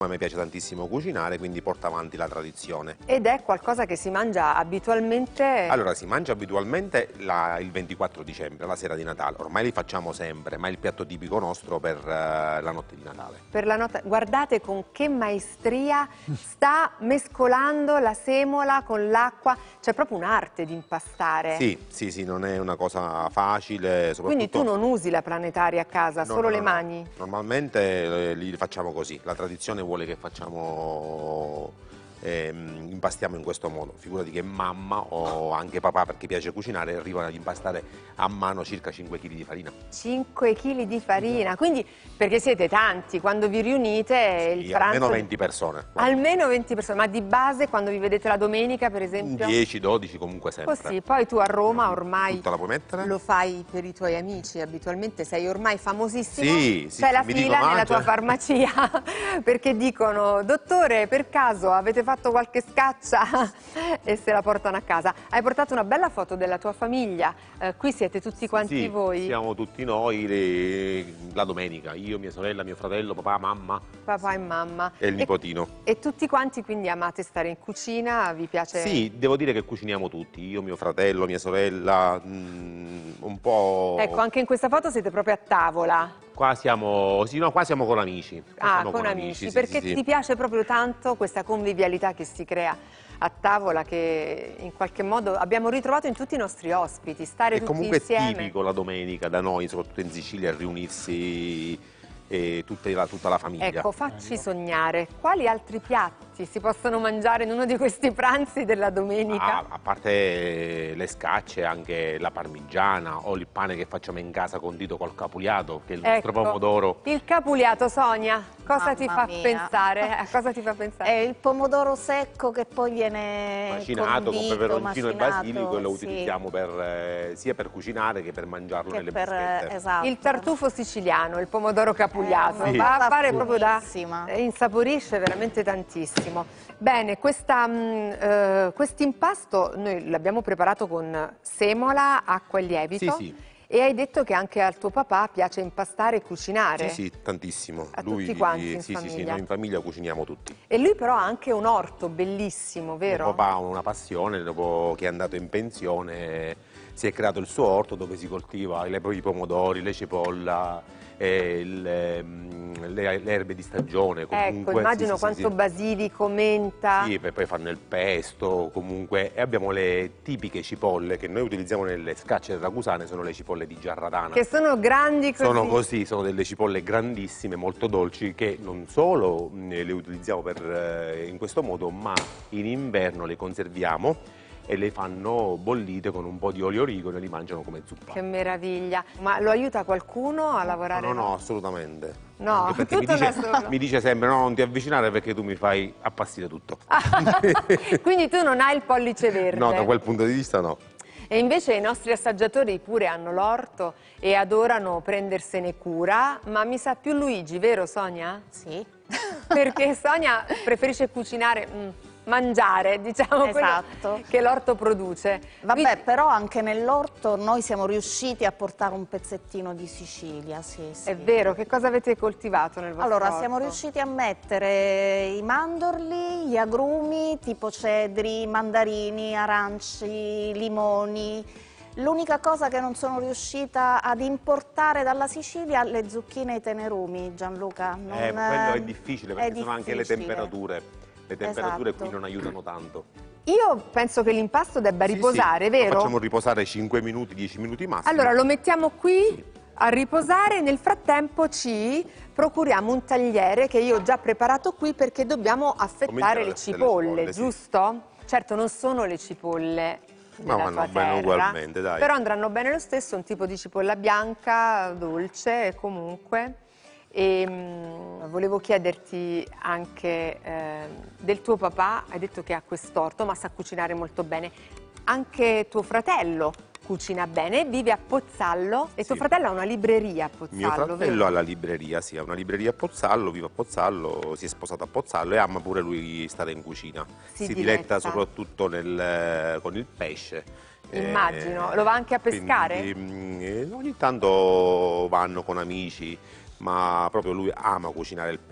A me piace tantissimo cucinare, quindi porto avanti la tradizione. Ed è qualcosa che si mangia abitualmente? Allora, si mangia abitualmente il 24 dicembre, la sera di Natale. Ormai li facciamo sempre, ma è il piatto tipico nostro per la notte di Natale. Per la notte, guardate con che maestria sta mescolando la semola con l'acqua. C'è proprio un'arte di impastare. Sì, non è una cosa facile. Quindi tu non usi la planetaria a casa, solo le mani? Normalmente li facciamo così, la tradizione vuole che facciamo, impastiamo in questo modo. Figurati che mamma o anche papà, perché piace cucinare, arrivano ad impastare a mano circa 5 kg di farina. 5 kg di farina, quindi perché siete tanti, quando vi riunite il pranzo... Almeno 20 persone. Almeno 20 persone, ma di base quando vi vedete la domenica per esempio? 10-12 comunque sempre. Così, poi tu a Roma ormai tutta la puoi mettere? Lo fai per i tuoi amici, abitualmente sei ormai famosissimo, sì, c'è la mi fila dicono, nella tua farmacia perché dicono dottore per caso avete fatto qualche scaccia e se la portano a casa. Hai portato una bella foto della tua famiglia, qui siete tutti quanti voi? Siamo tutti noi la domenica, io, mia sorella, mio fratello, papà, mamma. Papà e mamma. E il nipotino. E tutti quanti quindi amate stare in cucina, vi piace? Sì, devo dire che cuciniamo tutti, io, mio fratello, mia sorella, un po'... Ecco, anche in questa foto siete proprio a tavola. Qua siamo, qua siamo con amici. Con amici, perché ti piace proprio tanto questa convivialità che si crea a tavola, che in qualche modo abbiamo ritrovato in tutti i nostri ospiti, stare tutti insieme. E comunque è tipico la domenica da noi, soprattutto in Sicilia, riunirsi tutta la famiglia. Ecco, facci sognare, quali altri piatti si possono mangiare in uno di questi pranzi della domenica? A parte le scacce, anche la parmigiana o il pane che facciamo in casa condito col capuliato, che è il nostro pomodoro. Il capuliato, Sonia, cosa ti fa mia. pensare? A cosa ti fa pensare? È il pomodoro secco che poi viene macinato con peperoncino e basilico, e lo sì, utilizziamo sia per cucinare che per mangiarlo nelle bruschette. Esatto. Il tartufo siciliano, il pomodoro capuliato, Sì. va a fare proprio buonissima. insaporisce veramente tantissimo. Bene, quest'impasto noi l'abbiamo preparato con semola, acqua e lievito. Sì. E hai detto che anche al tuo papà piace impastare e cucinare? Sì, tantissimo. A tutti quanti in famiglia? Sì, noi in famiglia cuciniamo tutti. E lui però ha anche un orto bellissimo, vero? Mio papà ha una passione, dopo che è andato in pensione si è creato il suo orto dove si coltiva i pomodori, le cipolla, le erbe di stagione. Comunque, ecco, immagino quanto basilico, menta. Sì, poi fanno il pesto, comunque, e abbiamo le tipiche cipolle che noi utilizziamo nelle scacce ragusane, sono le cipolle di Giarratana. Che sono grandi così. Sono delle cipolle grandissime, molto dolci, che non solo le utilizziamo in questo modo, ma in inverno le conserviamo e le fanno bollite con un po' di olio origano e li mangiano come zuppa. Che meraviglia! Ma lo aiuta qualcuno a lavorare? No, assolutamente. No, anche perché tutto mi dice sempre no, non ti avvicinare perché tu mi fai appastire tutto. Quindi tu non hai il pollice verde? No, da quel punto di vista no. E invece i nostri assaggiatori pure hanno l'orto e adorano prendersene cura, ma mi sa più Luigi, vero Sonia? Sì. Perché Sonia preferisce cucinare... mangiare, diciamo, esatto, che l'orto produce. Vabbè, però anche nell'orto noi siamo riusciti a portare un pezzettino di Sicilia, sì. È vero, che cosa avete coltivato nel vostro orto? Allora, siamo riusciti a mettere i mandorli, gli agrumi, tipo cedri, mandarini, aranci, limoni. L'unica cosa che non sono riuscita ad importare dalla Sicilia, le zucchine e i tenerumi, Gianluca. Quello è difficile perché sono anche le temperature. Le temperature qui non aiutano tanto. Io penso che l'impasto debba riposare, vero? Lo facciamo riposare 5 minuti, 10 minuti massimo. Allora lo mettiamo qui a riposare, nel frattempo ci procuriamo un tagliere che io ho già preparato qui perché dobbiamo affettare le cipolle, giusto? Sì. Certo non sono le cipolle ma vanno bene ugualmente, dai. Però andranno bene lo stesso, un tipo di cipolla bianca, dolce comunque. E volevo chiederti anche del tuo papà, hai detto che ha quest'orto ma sa cucinare molto bene, anche tuo fratello cucina bene, vive a Pozzallo e tuo fratello ha una libreria a Pozzallo. Mio fratello vero? ha la libreria, sì, ha una libreria a Pozzallo, vive a Pozzallo, si è sposato a Pozzallo e ama pure lui stare in cucina. Si diletta soprattutto con il pesce. Immagino, lo va anche a pescare? Ogni tanto vanno con amici, ma proprio lui ama cucinare il pesce.